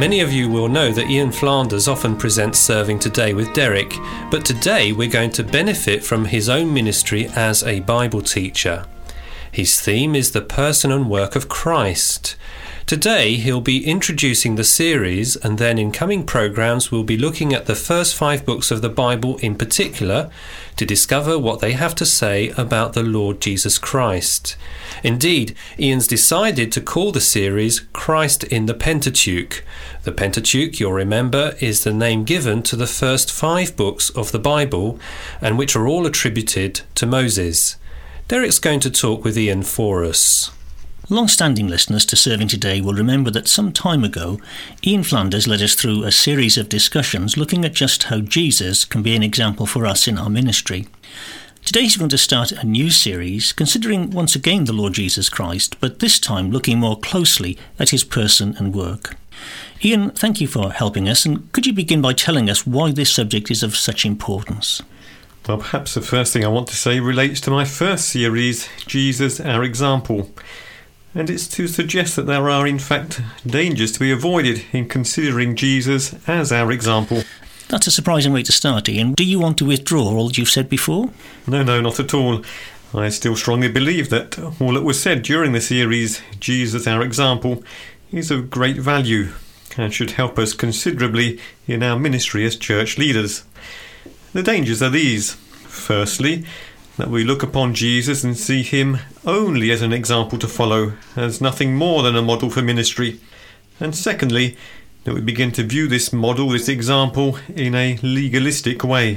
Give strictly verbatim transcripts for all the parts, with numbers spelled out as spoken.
Many of you will know that Ian Flanders often presents Serving Today with Derek, but today we're going to benefit from his own ministry as a Bible teacher. His theme is the person and work of Christ. Today he'll be introducing the series, and then in coming programmes we'll be looking at the first five books of the Bible in particular to discover what they have to say about the Lord Jesus Christ. Indeed, Ian's decided to call the series Christ in the Pentateuch. The Pentateuch, you'll remember, is the name given to the first five books of the Bible, and which are all attributed to Moses. Derek's going to talk with Ian for us. Long-standing listeners to Serving Today will remember that some time ago, Ian Flanders led us through a series of discussions looking at just how Jesus can be an example for us in our ministry. Today he's going to start a new series considering once again the Lord Jesus Christ, but this time looking more closely at his person and work. Ian, thank you for helping us, and could you begin by telling us why this subject is of such importance? Well, perhaps the first thing I want to say relates to my first series, Jesus, Our Example. And it's to suggest that there are in fact dangers to be avoided in considering Jesus as our example. That's a surprising way to start, Ian. Do you want to withdraw all that you've said before? No, no, not at all. I still strongly believe that all that was said during the series, Jesus, Our Example, is of great value and should help us considerably in our ministry as church leaders. The dangers are these. Firstly, that we look upon Jesus and see him only as an example to follow, as nothing more than a model for ministry. And secondly, that we begin to view this model, this example, in a legalistic way.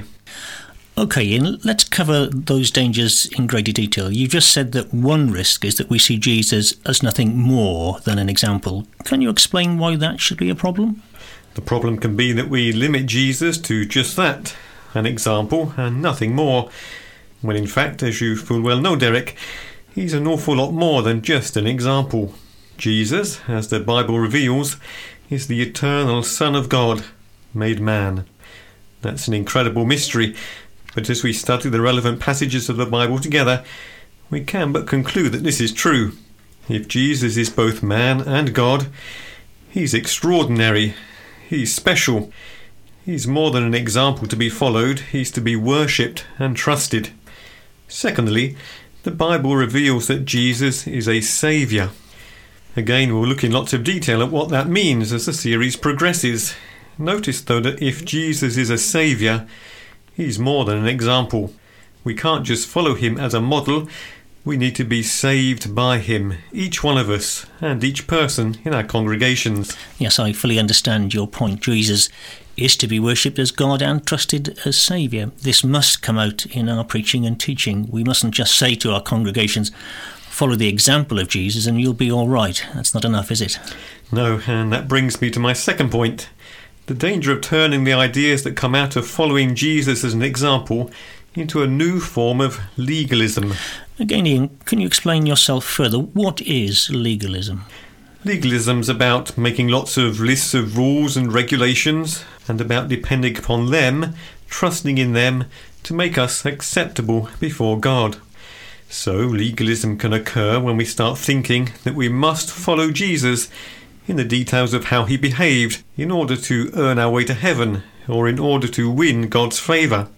OK, Ian, let's cover those dangers in greater detail. You just said that one risk is that we see Jesus as nothing more than an example. Can you explain why that should be a problem? The problem can be that we limit Jesus to just that, an example, and nothing more. When in fact, as you full well know, Derek, he's an awful lot more than just an example. Jesus, as the Bible reveals, is the eternal Son of God, made man. That's an incredible mystery, but as we study the relevant passages of the Bible together, we can but conclude that this is true. If Jesus is both man and God, he's extraordinary, he's special, he's more than an example to be followed, he's to be worshipped and trusted. Secondly, the Bible reveals that Jesus is a saviour. Again, we'll look in lots of detail at what that means as the series progresses. Notice, though, that if Jesus is a saviour, he's more than an example. We can't just follow him as a model, we need to be saved by him, each one of us, and each person in our congregations. Yes, I fully understand your point. Jesus is to be worshipped as God and trusted as Saviour. This must come out in our preaching and teaching. We mustn't just say to our congregations, follow the example of Jesus and you'll be all right. That's not enough, is it? No, and that brings me to my second point. The danger of turning the ideas that come out of following Jesus as an example into a new form of legalism. Again, Ian, can you explain yourself further? What is legalism? Legalism's about making lots of lists of rules and regulations and about depending upon them, trusting in them to make us acceptable before God. So legalism can occur when we start thinking that we must follow Jesus in the details of how he behaved in order to earn our way to heaven or in order to win God's favour.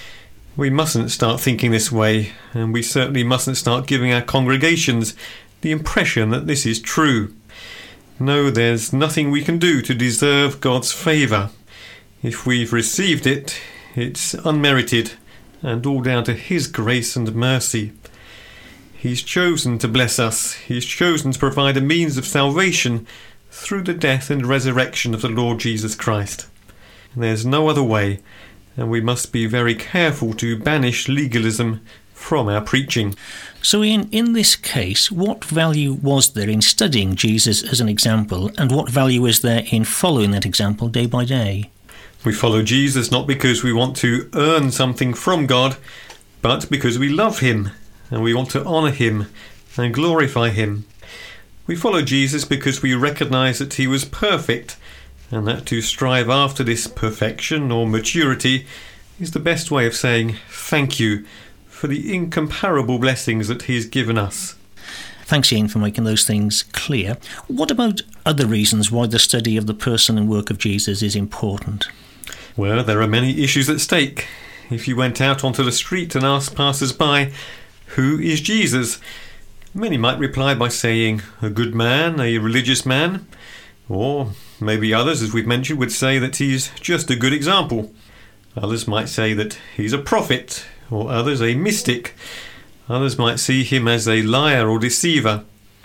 We mustn't start thinking this way, and we certainly mustn't start giving our congregations the impression that this is true. No, there's nothing we can do to deserve God's favour. If we've received it, it's unmerited and all down to his grace and mercy. He's chosen to bless us. He's chosen to provide a means of salvation through the death and resurrection of the Lord Jesus Christ. There's no other way, and we must be very careful to banish legalism from our preaching. So Ian, in this case, what value was there in studying Jesus as an example, and what value is there in following that example day by day? We follow Jesus not because we want to earn something from God, but because we love him, and we want to honour him and glorify him. We follow Jesus because we recognise that he was perfect, and that to strive after this perfection or maturity is the best way of saying thank you for the incomparable blessings that he has given us. Thanks, Ian, for making those things clear. What about other reasons why the study of the person and work of Jesus is important? Well, there are many issues at stake. If you went out onto the street and asked passers-by, who is Jesus? Many might reply by saying, a good man, a religious man. Or maybe others, as we've mentioned, would say that he's just a good example. Others might say that he's a prophet, or others a mystic. Others might see him as a liar or deceiver.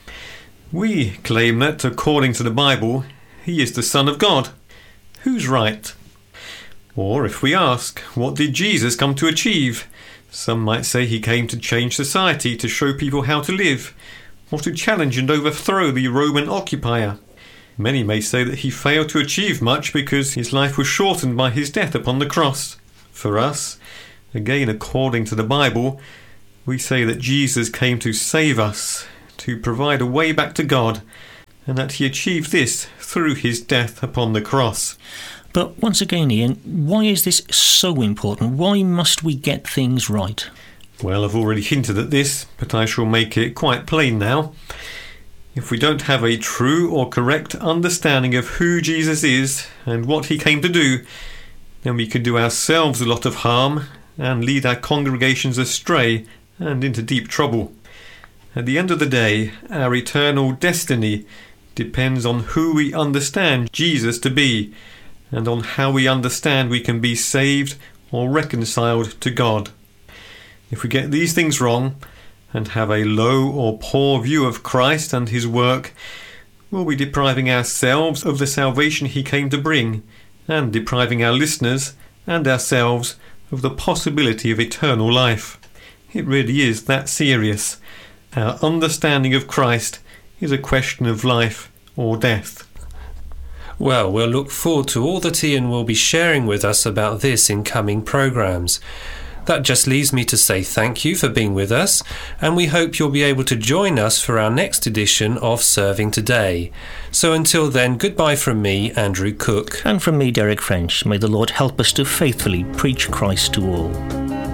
We claim that, according to the Bible, he is the Son of God. Who's right? Or if we ask, what did Jesus come to achieve? Some might say he came to change society, to show people how to live, or to challenge and overthrow the Roman occupier. Many may say that he failed to achieve much because his life was shortened by his death upon the cross. For us, again according to the Bible, we say that Jesus came to save us, to provide a way back to God, and that he achieved this through his death upon the cross. But once again, Ian, why is this so important? Why must we get things right? Well, I've already hinted at this, but I shall make it quite plain now. If we don't have a true or correct understanding of who Jesus is and what he came to do, then we can do ourselves a lot of harm and lead our congregations astray and into deep trouble. At the end of the day, our eternal destiny depends on who we understand Jesus to be, and on how we understand we can be saved or reconciled to God. If we get these things wrong, and have a low or poor view of Christ and his work, we'll be depriving ourselves of the salvation he came to bring, and depriving our listeners and ourselves of the possibility of eternal life. It really is that serious. Our understanding of Christ is a question of life or death. Well, we'll look forward to all that Ian will be sharing with us about this in coming programmes. That just leaves me to say thank you for being with us, and we hope you'll be able to join us for our next edition of Serving Today. So until then, goodbye from me, Andrew Cook. And from me, Derek French. May the Lord help us to faithfully preach Christ to all.